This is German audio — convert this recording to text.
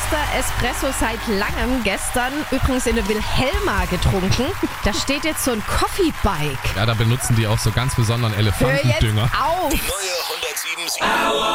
erster Espresso seit langem. Gestern übrigens in der Wilhelma getrunken. Da steht jetzt so ein Coffee-Bike. Ja, da benutzen die auch so ganz besonderen Hör jetzt Elefantendünger. auf! Neue 107.7